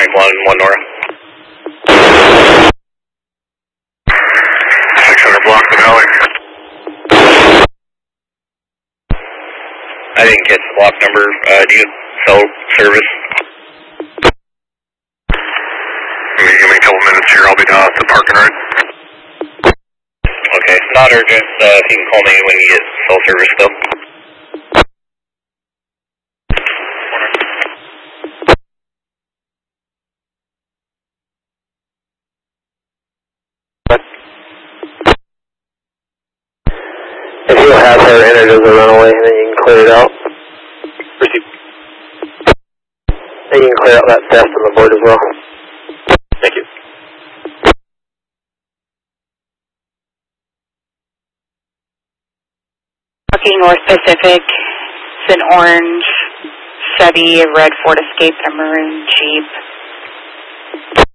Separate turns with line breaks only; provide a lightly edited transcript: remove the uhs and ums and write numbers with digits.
1 Nora.
600 block the valley.
I didn't catch the block number. Do you cell service?
Give me a couple minutes here. I'll be down at the parking ride.
Okay, not urgent. You can call me when you get cell service though.
If you'll have her entered as a runaway, then you can clear it out.
Receive.
And you can clear out that theft on the board as well.
Thank you.
Talking North Pacific, it's an orange Chevy, a red Ford Escape, and a maroon Jeep.